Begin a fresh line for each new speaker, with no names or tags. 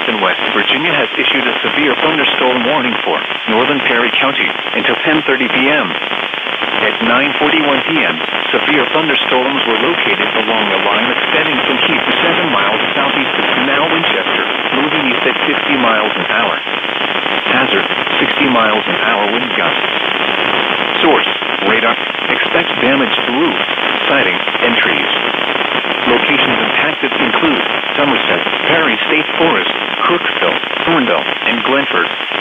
and West Virginia has issued a severe thunderstorm warning for northern Perry County until 10:30 p.m. At 9:41 p.m., severe thunderstorms were located along a line extending from Keith 7 miles southeast of Canal Winchester, moving east at 50 miles an hour. Hazard, 60 miles an hour wind gusts. Source, radar, expects damage to roof, siding, and trees. Locations impacted include Somerset, Perry State Forest, Crooksville, Thornville, and Glenford.